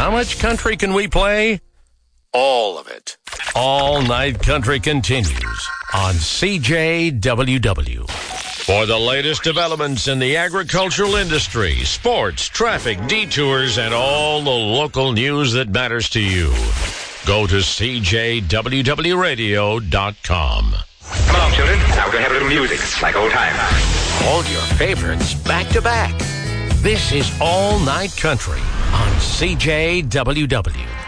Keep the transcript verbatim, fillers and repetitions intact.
How much country can we play? All of it. All Night Country continues on C J W W. For the latest developments in the agricultural industry, sports, traffic, detours, and all the local news that matters to you, go to C J W W radio dot com. Come along, children. Now we're going to have a little music, like old times. All your favorites back to back. This is All Night Country on C J W W.